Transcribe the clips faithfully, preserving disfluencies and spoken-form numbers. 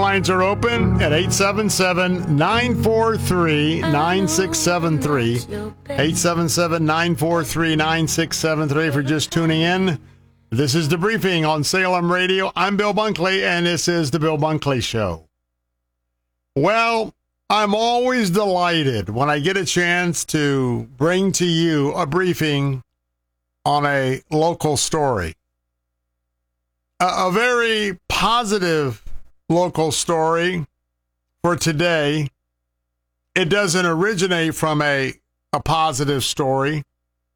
lines are open at eight seven seven, nine four three, nine six seven three. eight seven seven, nine four three, nine six seven three. For just tuning in, this is The Briefing on Salem Radio. I'm Bill Bunkley, and this is The Bill Bunkley Show. Well, I'm always delighted when I get a chance to bring to you a briefing on a local story. A, a very positive local story for today. It doesn't originate from a, a positive story,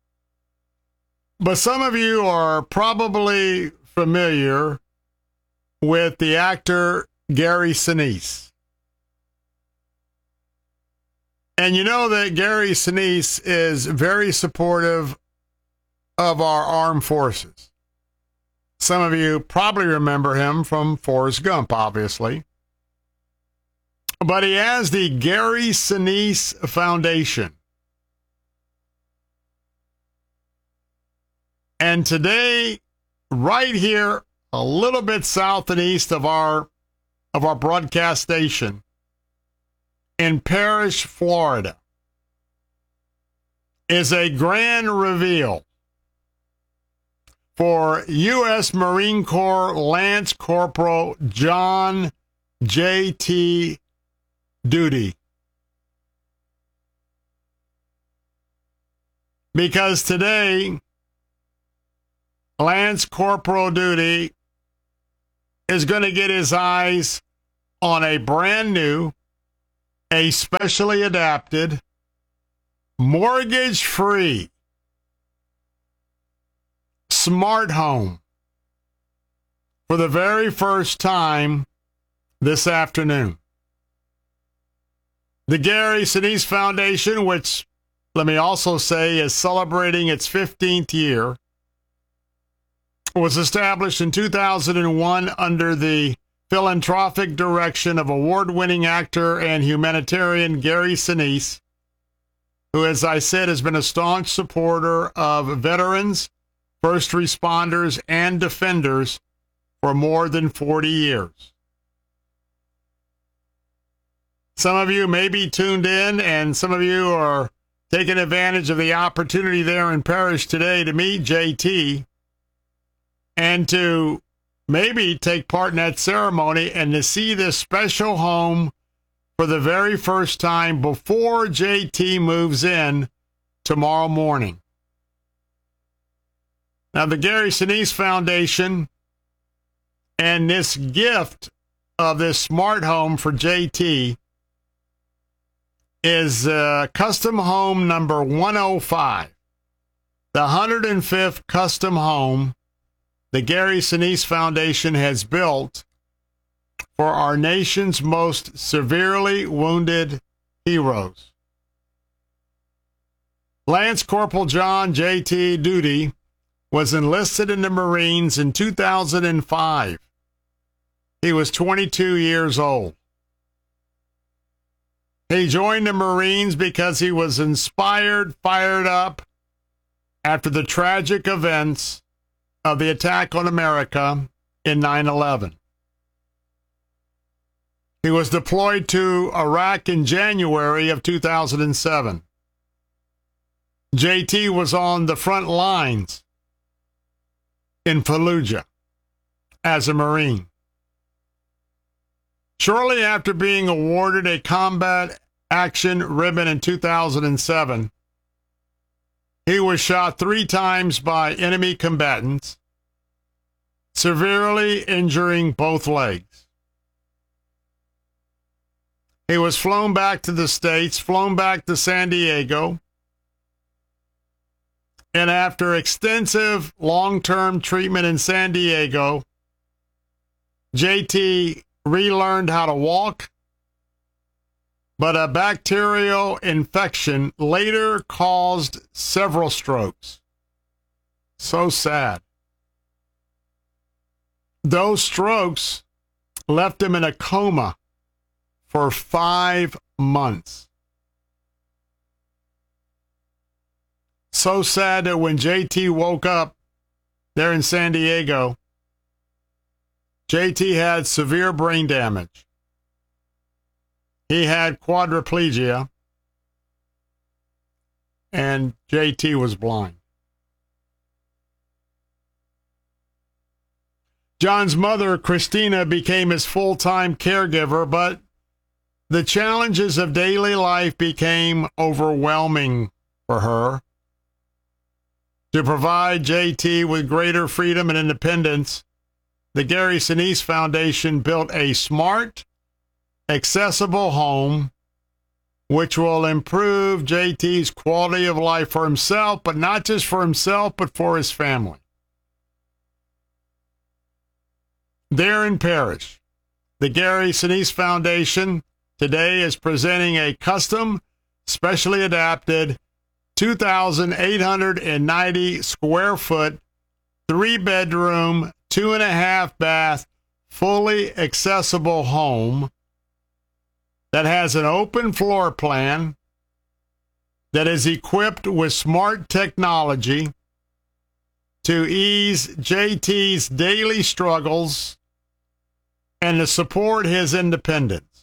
but some of you are probably familiar with the actor Gary Sinise. And you know that Gary Sinise is very supportive of our armed forces. Some of you probably remember him from Forrest Gump, obviously. But he has the Gary Sinise Foundation. And today, right here, a little bit south and east of our, of our broadcast station, in Parrish, Florida, is a grand reveal for U S Marine Corps Lance Corporal John J T Duty. Because today, Lance Corporal Duty is going to get his eyes on a brand new, a specially adapted, mortgage-free smart home for the very first time this afternoon. The Gary Sinise Foundation, which, let me also say, is celebrating its fifteenth year, was established in two thousand one under the philanthropic direction of award-winning actor and humanitarian Gary Sinise, who, as I said, has been a staunch supporter of veterans, first responders, and defenders for more than forty years. Some of you may be tuned in, and some of you are taking advantage of the opportunity there in Parrish today to meet J T and to maybe take part in that ceremony and to see this special home for the very first time before J T moves in tomorrow morning. Now, the Gary Sinise Foundation and this gift of this smart home for J T is uh, custom home number one oh five, the one hundred fifth custom home the Gary Sinise Foundation has built for our nation's most severely wounded heroes. Lance Corporal John J T Duty was enlisted in the Marines in two thousand five. He was twenty-two years old. He joined the Marines because he was inspired, fired up after the tragic events of the attack on America in nine eleven. He was deployed to Iraq in January of two thousand seven. J T was on the front lines in Fallujah as a Marine. Shortly after being awarded a Combat Action Ribbon in two thousand seven, he was shot three times by enemy combatants, severely injuring both legs. He was flown back to the States, flown back to San Diego, and after extensive long-term treatment in San Diego, J T relearned how to walk, but a bacterial infection later caused several strokes. So sad. Those strokes left him in a coma for five months. So sad that when J T woke up there in San Diego, J T had severe brain damage. he had quadriplegia, and J T was blind. John's mother, Christina, became his full-time caregiver, but the challenges of daily life became overwhelming for her. To provide J T with greater freedom and independence, the Gary Sinise Foundation built a smart, accessible home which will improve J T's quality of life for himself, but not just for himself, but for his family. There in Parrish, the Gary Sinise Foundation today is presenting a custom, specially adapted, two thousand eight hundred ninety square foot, three bedroom, two and a half bath, fully accessible home that has an open floor plan, that is equipped with smart technology to ease J T's daily struggles and to support his independence.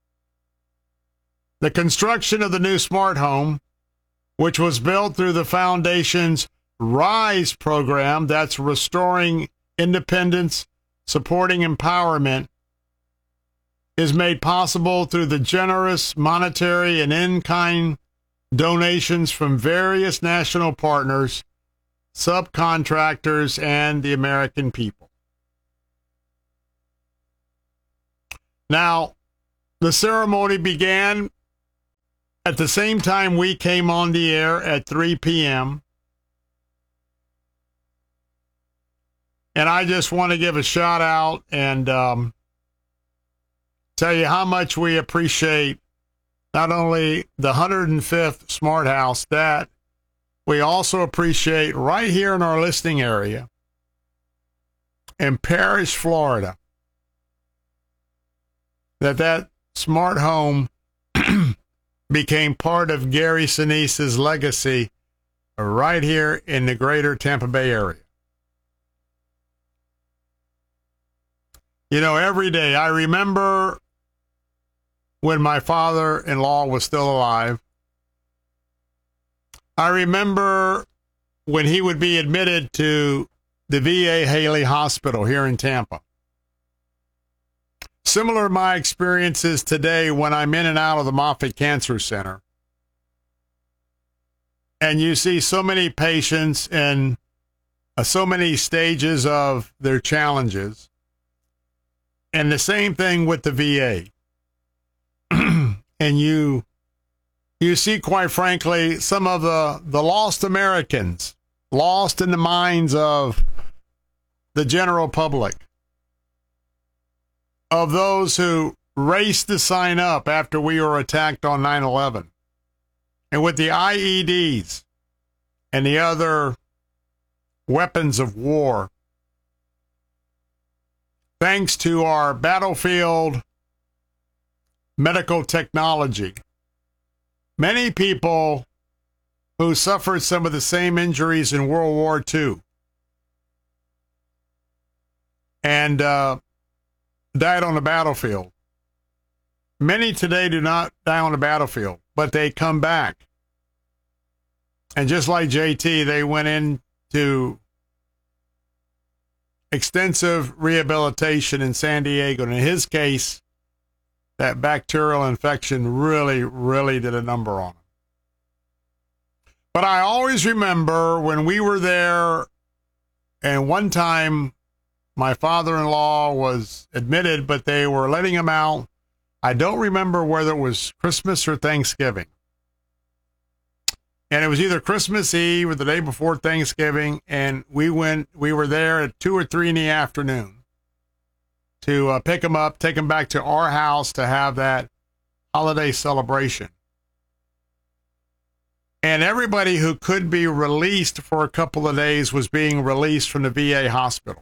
The construction of the new smart home, which was built through the Foundation's RISE program, that's Restoring Independence, Supporting Empowerment, is made possible through the generous monetary and in-kind donations from various national partners, subcontractors, and the American people. Now, the ceremony began at the same time we came on the air at three p.m. And I just want to give a shout out and um, tell you how much we appreciate not only the one hundred fifth Smart House, that we also appreciate right here in our listening area in Parrish, Florida, that that smart home became part of Gary Sinise's legacy right here in the greater Tampa Bay area. You know, every day, I remember when my father-in-law was still alive. I remember when he would be admitted to the V A Haley Hospital here in Tampa. Similar to my experiences today when I'm in and out of the Moffitt Cancer Center. And you see so many patients in uh, so many stages of their challenges. And the same thing with the V A. And you you see, quite frankly, some of the, the lost Americans, lost in the minds of the general public, of those who raced to sign up after we were attacked on nine eleven. And with the I E Ds and the other weapons of war, thanks to our battlefield medical technology, many people who suffered some of the same injuries in World War Two and uh, died on the battlefield. Many today do not die on the battlefield, but they come back. And just like J T, they went into extensive rehabilitation in San Diego. And in his case, that bacterial infection really, really did a number on him. But I always remember when we were there, and one time my father-in-law was admitted, but they were letting him out. I don't remember whether it was Christmas or Thanksgiving. And it was either Christmas Eve or the day before Thanksgiving, and we went, we were there at two or three in the afternoon to uh, pick him up, take him back to our house to have that holiday celebration. And everybody who could be released for a couple of days was being released from the V A hospital.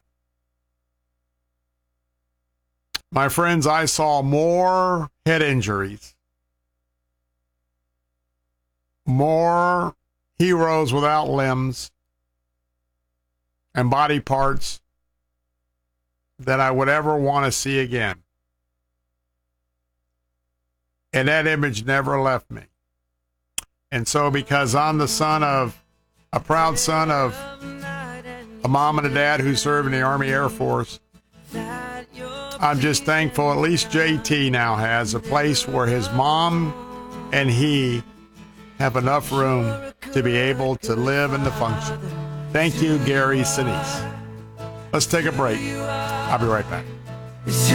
My friends, I saw more head injuries, more heroes without limbs and body parts that I would ever want to see again. And that image never left me. And so because I'm the son of, a proud son of a mom and a dad who served in the Army Air Force, I'm just thankful at least J T now has a place where his mom and he have enough room to be able to live and to function. Thank you, Gary Sinise. Let's take a break. I'll be right back.